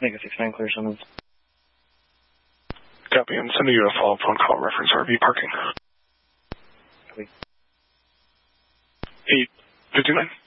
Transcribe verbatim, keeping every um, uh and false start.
Make a six nine clear summons. Copy. I'm sending you a follow-up phone call reference R V parking. Copy. eight fifty-nine.